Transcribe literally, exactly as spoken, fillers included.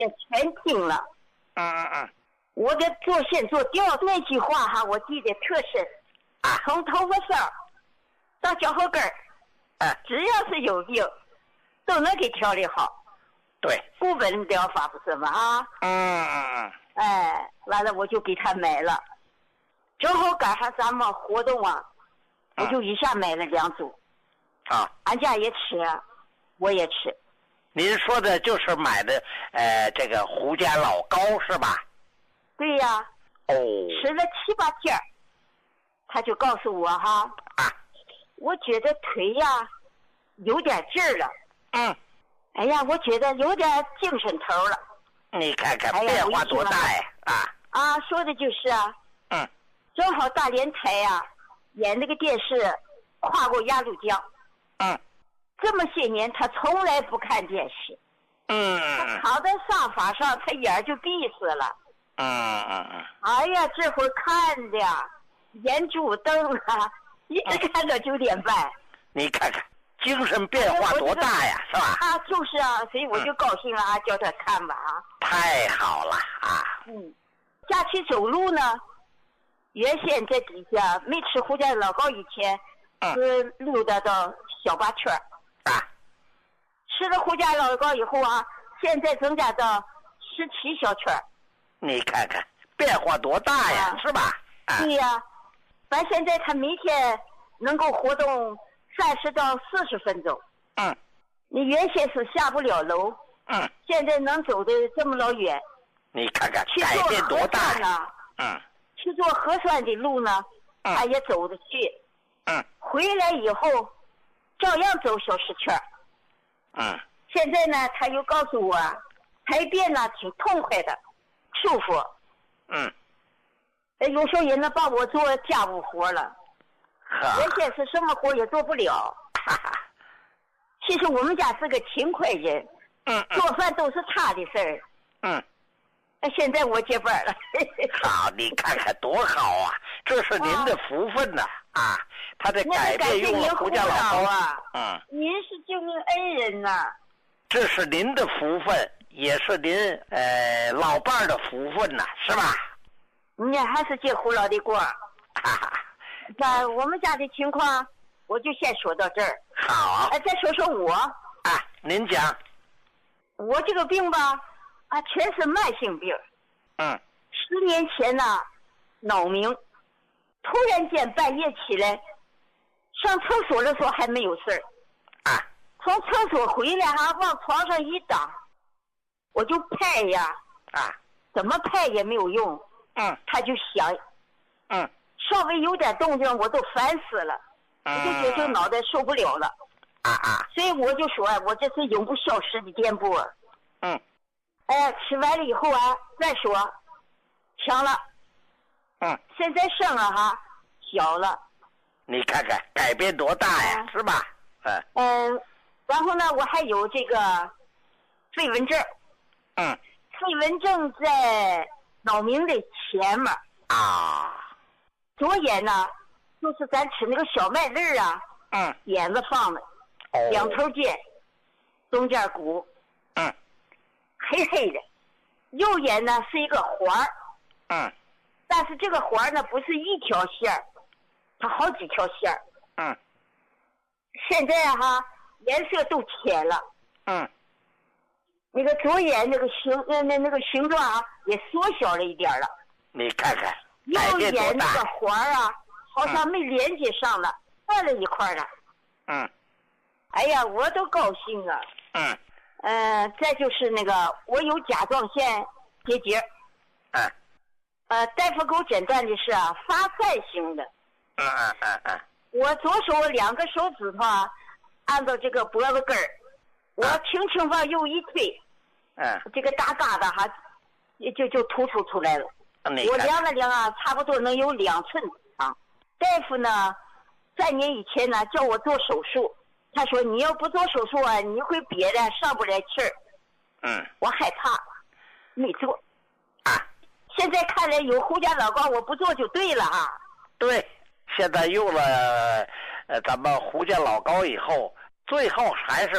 也全听了。 嗯嗯嗯。 我的做线做掉那句话哈，我记得特深啊，从头发梢到脚后跟儿， 哎， 只要是有病，都能给调理好。 对， 固本疗法不是吗？啊， 嗯嗯嗯。 哎，完了我就给他买了，正好赶上咱们活动啊，我就一下买了两组。 啊， 俺家也吃，我也吃。 您说的就是买的呃这个胡家老膏是吧？ 对呀。 哦。 吃了七八天，他就告诉我哈， 啊， 我觉得腿呀有点劲儿了。 嗯。 哎呀，我觉得有点精神头了。 你看看变化多大呀！啊啊，说的就是啊。 嗯。 正好大连台呀、啊、演那个电视《跨过鸭绿江》。 嗯。 这么些年，他从来不看电视。 嗯。 他躺在沙发上，他眼就闭死了。 嗯嗯嗯。 哎呀，这会儿看的眼珠瞪啊，一直看到九点半。 你看看。精神变化多大呀，是吧？ 啊，就是啊，所以我就高兴了啊，叫他看吧啊。 太好了啊！ 嗯，下去走路呢，原先在底下没吃胡家老膏以前，是溜达到小八圈啊。 吃了胡家老膏以后啊，现在增加到十七小圈。 你看看变化多大呀， 啊、 是吧？ 啊、对呀，反正现在他每天能够活动三十到四十分钟。 嗯。 你原先是下不了楼。 嗯。 现在能走的这么老远。 你看看改变多大呢？ 嗯。 去做核酸的路呢， 嗯、 他也走得去。 嗯。 回来以后，照样走小十圈。 嗯。 现在呢，他又告诉我，排便呢挺痛快的，舒服。 嗯。 有时候也能帮我做家务活了。原先是什么活也做不了。 哈哈。 其实我们家是个勤快人。 嗯。 做饭都是他的事儿。 嗯。 现在我接班了。 好，你看看多好啊！这是您的福分呐！啊, 啊，他的改变用了胡家老膏啊。 嗯。 您是救命恩人呐、啊。 这是您的福分，也是您呃老伴儿的福分呐、啊，是吧？ 你还是接胡老的锅。哈哈。那我们家的情况，我就先说到这儿。 好。 哎，再说说我。 啊，您讲。 我这个病吧，啊，全是慢性病。 嗯。 十年前呢，脑鸣，突然间半夜起来，上厕所的时候还没有事儿。 啊。 从厕所回来哈，往床上一躺，我就拍呀。 啊。 怎么拍也没有用。 嗯。 他就响。 嗯。 稍微有点动静，我都烦死了， 嗯、 我就觉得这脑袋受不了了。 啊啊！ 所以我就说，我这是永不消失的颠簸。 嗯。 哎，吃完了以后啊，再说，强了。 嗯。 现在生了哈，小了。 你看看改变多大呀，嗯、是吧？ 嗯。嗯，然后呢，我还有这个飞蚊症。 嗯。 飞蚊症在脑鸣的前面。 啊。 左眼呢，就是咱吃那个小麦粒儿啊， 嗯， 眼子放的， 哦， 两头尖，中间鼓， 嗯， 黑黑的。右眼呢是一个环儿， 嗯， 但是这个环儿呢不是一条线儿，它好几条线儿， 嗯。 现在哈颜色都浅了， 嗯。 那个左眼那个形那那那个形状啊也缩小了一点了。 你看看。 右眼那个环儿啊，好像没连接上了，断、嗯、了一块了。 嗯。 哎呀，我都高兴啊。 嗯。 呃，再就是那个，我有甲状腺结节。 嗯。 呃，大夫给我诊断的是啊，发散型的。 嗯嗯嗯嗯。 我左手两个手指头啊，按照这个脖子根儿，我轻轻往右一推， 嗯， 这个大疙瘩哈，就就突出出来了。我量了量啊，差不多能有两寸长。大夫呢，三年以前呢叫我做手术，他说你要不做手术啊，你会憋的上不来气儿。 嗯。 我害怕，没做。 啊。 现在看来有胡家老膏，我不做就对了啊。 对，现在用了呃咱们胡家老膏以后，最后还是